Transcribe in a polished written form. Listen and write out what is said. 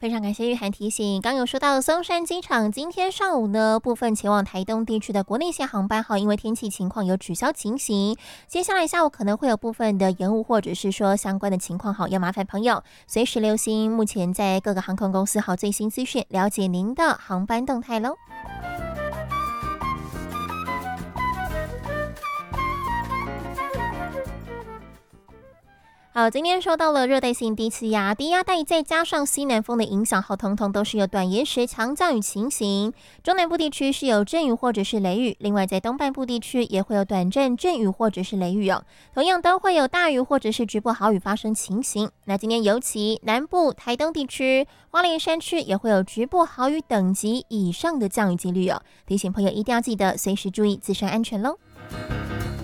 非常感谢玉涵提醒，刚有说到松山机场今天上午呢，部分前往台东地区的国内线航班因为天气情况有取消情形，接下来下午可能会有部分的延误或者是说相关的情况要麻烦朋友随时留心目前在各个航空公司最新资讯，了解您的航班动态咯。好，今天受到了热带性低气压、低压带，再加上西南风的影响，统统都是有短延时强降雨情形。中南部地区是有阵雨或者是雷雨，另外在东半部地区也会有短暂阵雨或者是雷雨同样都会有大雨或者是局部豪雨发生情形。那今天尤其南部、台东地区、花莲山区也会有局部豪雨等级以上的降雨几率提醒朋友一定要记得随时注意自身安全咯。